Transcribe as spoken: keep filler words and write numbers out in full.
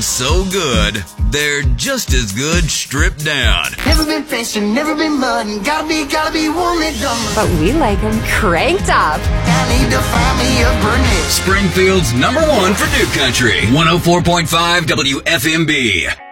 so good, they're just as good stripped down. Never been fishing, never been mudding. Gotta be, gotta be one that done. But we like them cranked up. I need to find me a Burnett. Springfield's number one for New Country. one oh four point five W F M B.